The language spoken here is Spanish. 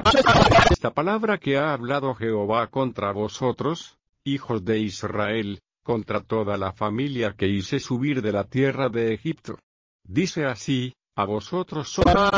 Esta palabra que ha hablado Jehová contra vosotros, hijos de Israel, contra toda la familia que hice subir de la tierra de Egipto. Dice así: a vosotros